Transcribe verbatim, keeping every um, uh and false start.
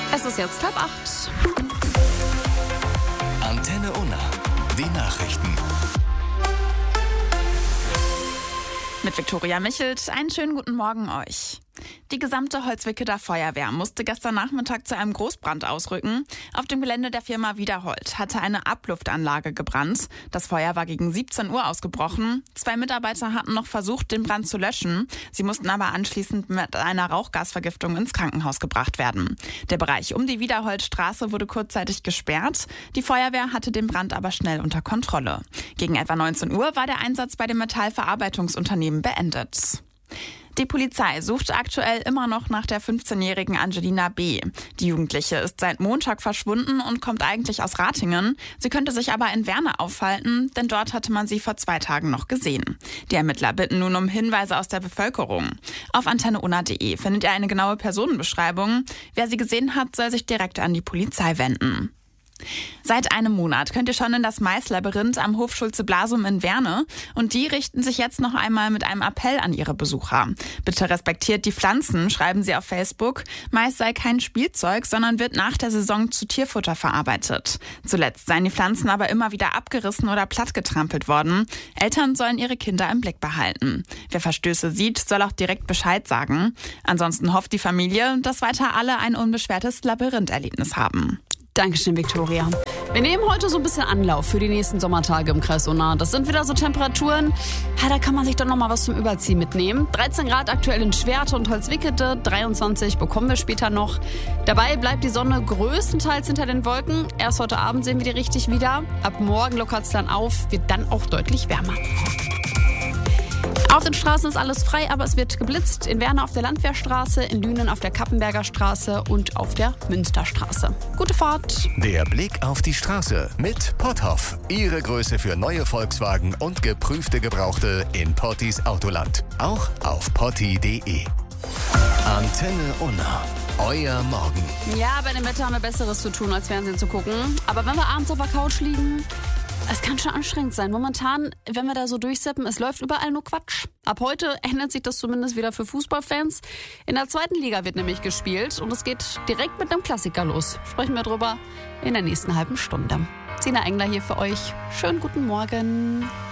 Es ist jetzt halb acht. Antenne Unna, die Nachrichten. Mit Viktoria Michelt, einen schönen guten Morgen euch. Die gesamte Holzwickeler Feuerwehr musste gestern Nachmittag zu einem Großbrand ausrücken. Auf dem Gelände der Firma Wiederhold hatte eine Abluftanlage gebrannt. Das Feuer war gegen siebzehn Uhr ausgebrochen. Zwei Mitarbeiter hatten noch versucht, den Brand zu löschen. Sie mussten aber anschließend mit einer Rauchgasvergiftung ins Krankenhaus gebracht werden. Der Bereich um die Wiederholdstraße wurde kurzzeitig gesperrt. Die Feuerwehr hatte den Brand aber schnell unter Kontrolle. Gegen etwa neunzehn Uhr war der Einsatz bei dem Metallverarbeitungsunternehmen beendet. Die Polizei sucht aktuell immer noch nach der fünfzehnjährigen Angelina B. Die Jugendliche ist seit Montag verschwunden und kommt eigentlich aus Ratingen. Sie könnte sich aber in Werne aufhalten, denn dort hatte man sie vor zwei Tagen noch gesehen. Die Ermittler bitten nun um Hinweise aus der Bevölkerung. Auf antenne unna punkt de findet ihr eine genaue Personenbeschreibung. Wer sie gesehen hat, soll sich direkt an die Polizei wenden. Seit einem Monat könnt ihr schon in das Maislabyrinth am Hof Schulze-Blasum in Werne und die richten sich jetzt noch einmal mit einem Appell an ihre Besucher. Bitte respektiert die Pflanzen, schreiben sie auf Facebook. Mais sei kein Spielzeug, sondern wird nach der Saison zu Tierfutter verarbeitet. Zuletzt seien die Pflanzen aber immer wieder abgerissen oder plattgetrampelt worden. Eltern sollen ihre Kinder im Blick behalten. Wer Verstöße sieht, soll auch direkt Bescheid sagen. Ansonsten hofft die Familie, dass weiter alle ein unbeschwertes Labyrintherlebnis haben. Dankeschön, Viktoria. Wir nehmen heute so ein bisschen Anlauf für die nächsten Sommertage im Kreis Unna. Das sind wieder so Temperaturen, ja, da kann man sich doch noch mal was zum Überziehen mitnehmen. dreizehn Grad aktuell in Schwerte und Holzwickede, dreiundzwanzig bekommen wir später noch. Dabei bleibt die Sonne größtenteils hinter den Wolken. Erst heute Abend sehen wir die richtig wieder. Ab morgen lockert es dann auf, wird dann auch deutlich wärmer. Auf den Straßen ist alles frei, aber es wird geblitzt. In Werne auf der Landwehrstraße, in Lünen auf der Kappenberger Straße und auf der Münsterstraße. Gute Fahrt! Der Blick auf die Straße mit Potthoff. Ihre Größe für neue Volkswagen und geprüfte Gebrauchte in Pottis Autoland. Auch auf potti punkt de. Antenne Unna. Euer Morgen. Ja, bei dem Wetter haben wir Besseres zu tun, als Fernsehen zu gucken. Aber wenn wir abends auf der Couch liegen, es kann schon anstrengend sein. Momentan, wenn wir da so durchseppen, es läuft überall nur Quatsch. Ab heute ändert sich das zumindest wieder für Fußballfans. In der zweiten Liga wird nämlich gespielt und es geht direkt mit einem Klassiker los. Sprechen wir drüber in der nächsten halben Stunde. Sina Engler hier für euch. Schönen guten Morgen.